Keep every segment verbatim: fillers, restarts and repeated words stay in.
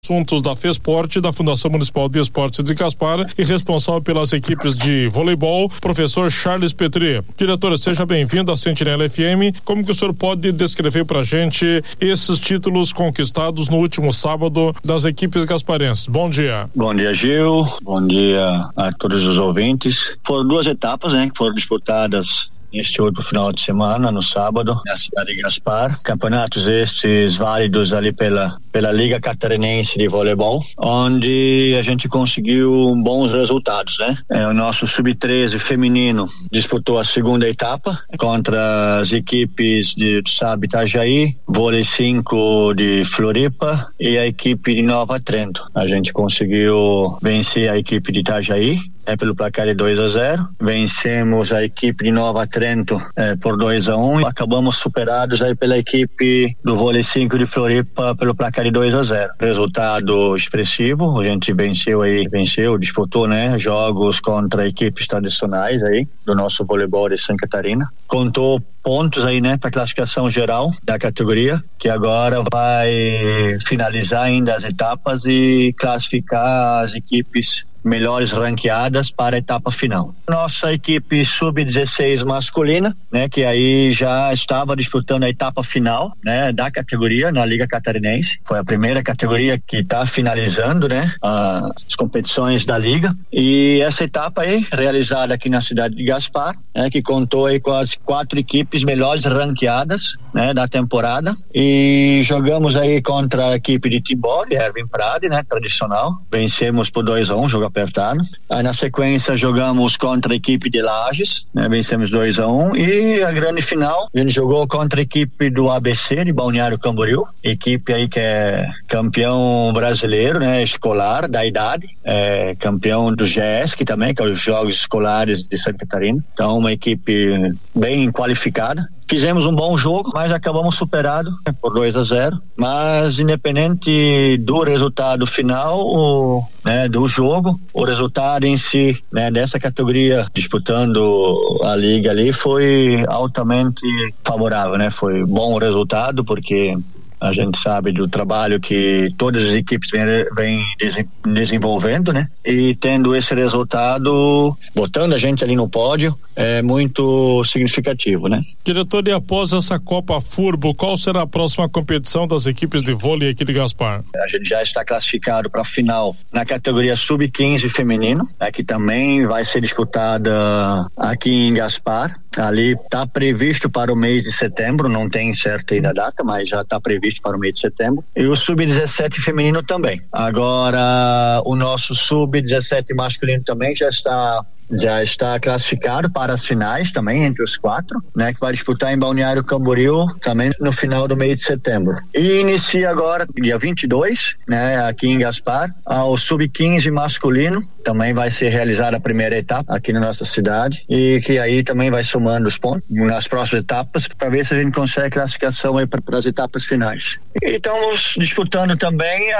Assuntos da FESPORT, da Fundação Municipal de Esportes de Gaspar, e responsável pelas equipes de voleibol, professor Charles Petri. Diretor, seja bem-vindo à Sentinela F M. Como que o senhor pode descrever pra gente esses títulos conquistados no último sábado das equipes gasparenses? Bom dia. Bom dia, Gil. Bom dia a todos os ouvintes. Foram duas etapas, né, que foram disputadas neste outro final de semana, no sábado, na cidade de Gaspar. Campeonatos estes válidos ali pela, pela Liga Catarinense de Voleibol, onde a gente conseguiu bons resultados, né? É, o nosso sub treze feminino disputou a segunda etapa contra as equipes de Sab Itajaí, Vôlei cinco de Floripa e a equipe de Nova Trento. A gente conseguiu vencer a equipe de Itajaí É, pelo placar de dois a zero. Vencemos a equipe de Nova Trento é, por dois a um. Acabamos superados aí pela equipe do Vôlei cinco de Floripa pelo placar de dois a zero. Resultado expressivo. A gente venceu aí, venceu, disputou, né, jogos contra equipes tradicionais aí do nosso voleibol de Santa Catarina. Contou pontos aí, né, para classificação geral da categoria, que agora vai finalizar ainda as etapas e classificar as equipes melhores ranqueadas para a etapa final. Nossa equipe sub dezesseis masculina, né, que aí já estava disputando a etapa final, né, da categoria na Liga Catarinense. Foi a primeira categoria que está finalizando, né, as competições da Liga. E essa etapa aí, realizada aqui na cidade de Gaspar, né, que contou aí com as quatro equipes melhores ranqueadas, né, da temporada. E jogamos aí contra a equipe de Timbó, de Erwin Prade, né, tradicional. Vencemos por dois a um, jogo apertado. Aí na sequência jogamos contra a equipe de Lages, né, vencemos dois a um, e a grande final a gente jogou contra a equipe do A B C de Balneário Camboriú, equipe aí que é campeão brasileiro, né, escolar da idade, é campeão do G E S C também, que é os Jogos Escolares de Santa Catarina. Então uma equipe bem qualificada. Fizemos um bom jogo, mas acabamos superados, né, por dois a zero. Mas independente do resultado final, o, né, do jogo, o resultado em si, né, dessa categoria disputando a liga ali foi altamente favorável, né? Foi bom o resultado, porque a gente sabe do trabalho que todas as equipes vêm, vêm desenvolvendo, né? E tendo esse resultado, botando a gente ali no pódio, é muito significativo, né? Diretor, e após essa Copa Furbo, qual será a próxima competição das equipes de vôlei aqui de Gaspar? A gente já está classificado para a final na categoria sub quinze feminino, né, que também vai ser disputada aqui em Gaspar. Ali está previsto para o mês de setembro, não tem certa ainda a data, mas já está previsto para o mês de setembro. E o sub dezessete feminino também. Agora, o nosso sub dezessete masculino também já está já está classificado para as finais também, entre os quatro, né, que vai disputar em Balneário Camboriú também no final do mês de setembro. E inicia agora, dia vinte e dois, né, aqui em Gaspar, ao sub quinze masculino, também vai ser realizada a primeira etapa aqui na nossa cidade, e que aí também vai somando os pontos nas próximas etapas para ver se a gente consegue classificação aí para as etapas finais. E estamos disputando também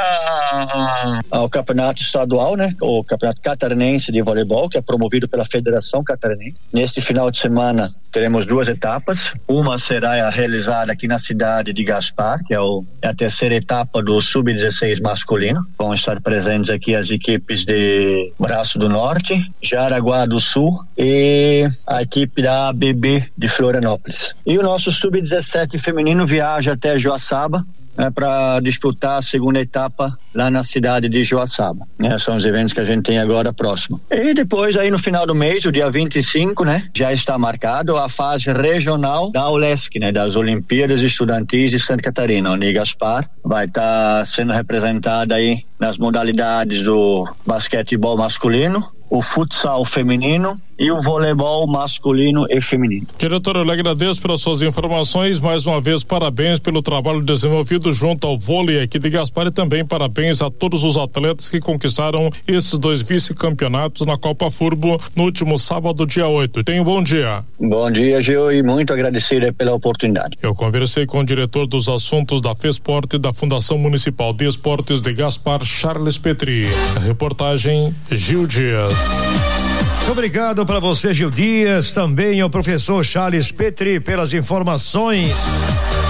a, a, o campeonato estadual, né, o campeonato catarinense de voleibol, que é promovido pela Federação Catarinense. Neste final de semana teremos duas etapas. Uma será realizada aqui na cidade de Gaspar, que é, o, é a terceira etapa do sub dezesseis masculino. Vão estar presentes aqui as equipes de Braço do Norte, Jaraguá do Sul e a equipe da A B B de Florianópolis. E o nosso sub dezessete feminino viaja até Joaçaba, né, para disputar a segunda etapa lá na cidade de Joaçaba, né? São os eventos que a gente tem agora próximo. E depois aí no final do mês, o dia vinte e cinco, né, já está marcado a fase regional da ULESC, né, das Olimpíadas Estudantis de Santa Catarina, onde Gaspar vai estar tá sendo representada aí nas modalidades do basquetebol masculino, o futsal feminino e o voleibol masculino e feminino. Diretor, eu lhe agradeço pelas suas informações, mais uma vez parabéns pelo trabalho desenvolvido junto ao vôlei aqui de Gaspar e também parabéns a todos os atletas que conquistaram esses dois vice-campeonatos na Copa Furbo no último sábado, dia oito. Tenha um bom dia. Bom dia, Gil, e muito agradecido pela oportunidade. Eu conversei com o diretor dos assuntos da FESPORT e da Fundação Municipal de Esportes de Gaspar, Charles Petri. A reportagem, Gil Dias. Obrigado para você, Gil Dias, também ao professor Charles Petri pelas informações.